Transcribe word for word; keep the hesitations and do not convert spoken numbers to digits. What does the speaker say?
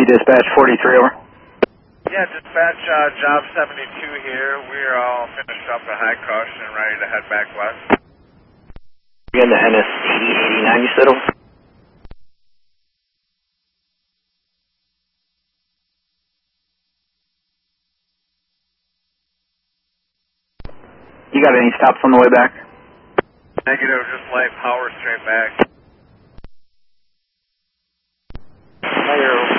dispatch, forty-three, over. Yeah, dispatch, uh, job seventy-two here. We're all finished up at High Caution and ready to head back west. You're in the N S eighty eighty-nine, you said, over? You got any stops on the way back? Negative, just light power straight back. Fire.